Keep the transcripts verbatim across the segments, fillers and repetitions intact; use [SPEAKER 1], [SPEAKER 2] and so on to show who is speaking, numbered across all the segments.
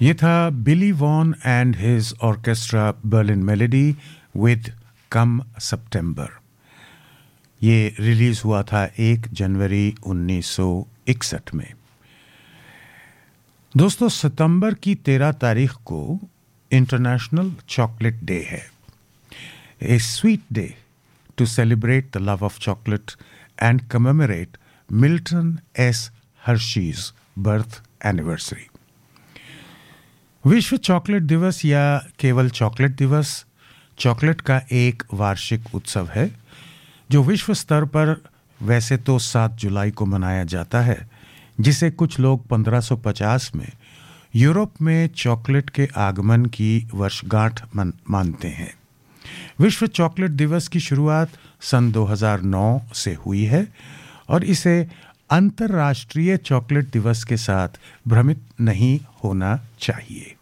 [SPEAKER 1] ये था बिली von and his orchestra Berlin melody with कम सितंबर। ये रिलीज हुआ था एक जनवरी उन्नीस सौ इकसठ में। दोस्तों, सितंबर की तेरह तारीख को इंटरनेशनल चॉकलेट डे है। ए sweet day to celebrate the love of chocolate and commemorate Milton S Hershey's birth anniversary. विश्व चॉकलेट दिवस या केवल चॉकलेट दिवस चॉकलेट का एक वार्षिक उत्सव है जो विश्व स्तर पर वैसे तो सात जुलाई को मनाया जाता है, जिसे कुछ लोग पंद्रह सौ पचास में यूरोप में चॉकलेट के आगमन की वर्षगांठ मानते हैं। विश्व चॉकलेट दिवस की शुरुआत सन दो हज़ार नौ से हुई है और इसे अंतर्राष्ट्रीय चॉकलेट दिवस के साथ भ्रमित नहीं होना चाहिए।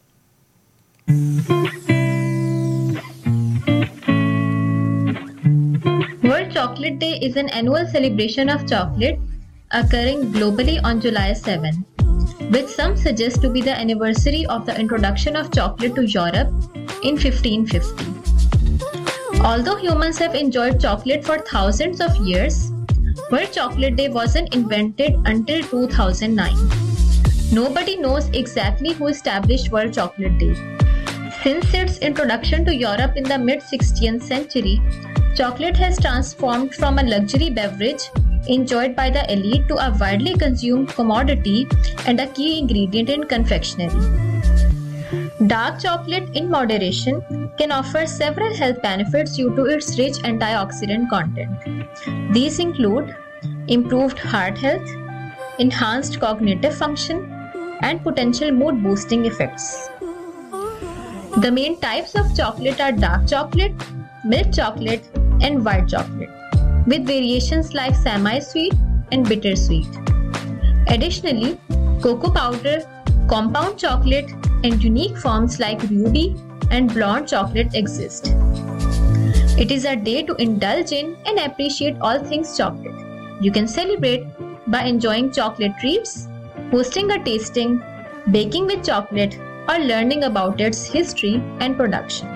[SPEAKER 2] World Chocolate Day is an annual celebration of chocolate occurring globally on July seventh, which some suggest to be the anniversary of the introduction of chocolate to Europe in fifteen fifty. Although humans have enjoyed chocolate for thousands of years, World Chocolate Day wasn't invented until two thousand nine. Nobody knows exactly who established World Chocolate Day. Since its introduction to Europe in the mid-sixteenth century, chocolate has transformed from a luxury beverage enjoyed by the elite to a widely consumed commodity and a key ingredient in confectionery. Dark chocolate in moderation can offer several health benefits due to its rich antioxidant content. These include improved heart health, enhanced cognitive function, and potential mood-boosting effects. The main types of chocolate are dark chocolate, milk chocolate, and white chocolate, with variations like semi-sweet and bittersweet. Additionally, cocoa powder, compound chocolate, and unique forms like ruby and blonde chocolate exist. It is a day to indulge in and appreciate all things chocolate. You can celebrate by enjoying chocolate treats, hosting a tasting, baking with chocolate, or learning about its history and production.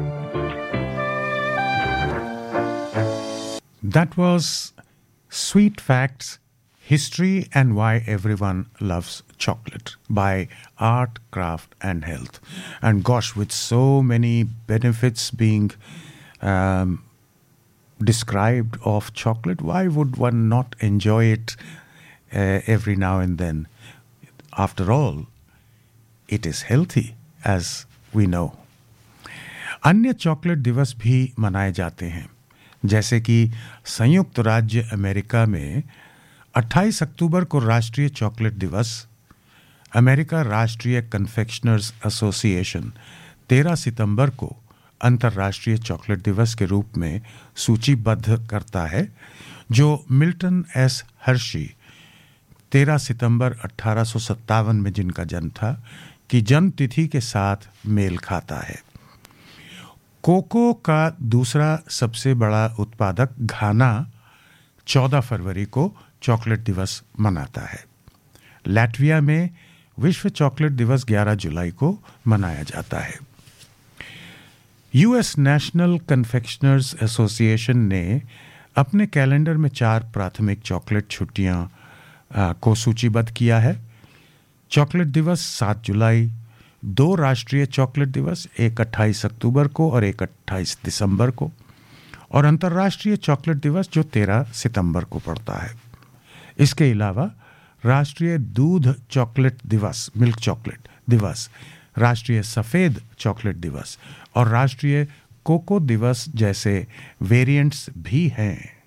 [SPEAKER 1] That was Sweet Facts, History and Why Everyone Loves Chocolate by Art, Craft and Health. And gosh, with so many benefits being um, described of chocolate, why would one not enjoy it uh, every now and then? After all, it is healthy, as we know. अन्य chocolate दिवस भी मनाए जाते हैं, जैसे कि संयुक्त राज्य अमेरिका में अट्ठाईस अक्टूबर को राष्ट्रीय चॉकलेट दिवस, अमेरिका राष्ट्रीय कन्फेक्शनर्स एसोसिएशन तेरह सितंबर को अंतर्राष्ट्रीय चॉकलेट दिवस के रूप में सूचीबद्ध करता है, जो मिल्टन एस हर्शी तेरह सितंबर अठारह सौ सत्तावन में जिनका जन्म था की जन्म तिथि के साथ मेल खाता है। कोको का दूसरा सबसे बड़ा उत्पादक घाना चौदह फरवरी को चॉकलेट दिवस मनाता है। लैटविया में विश्व चॉकलेट दिवस ग्यारह जुलाई को मनाया जाता है। यूएस नेशनल कन्फेक्शनर्स एसोसिएशन ने अपने कैलेंडर में चार प्राथमिक चॉकलेट छुट्टियां को सूचीबद्ध किया है। चॉकलेट दिवस सात जुलाई, दो राष्ट्रीय चॉकलेट दिवस, एक अट्ठाईस अक्टूबर को और एक अट्ठाईस दिसंबर को, और अंतर्राष्ट्रीय चॉकलेट दिवस जो तेरह सितंबर को पड़ता है। इसके अलावा राष्ट्रीय दूध चॉकलेट दिवस, मिल्क चॉकलेट दिवस, राष्ट्रीय सफ़ेद चॉकलेट दिवस और राष्ट्रीय कोको दिवस जैसे वेरिएंट्स भी हैं।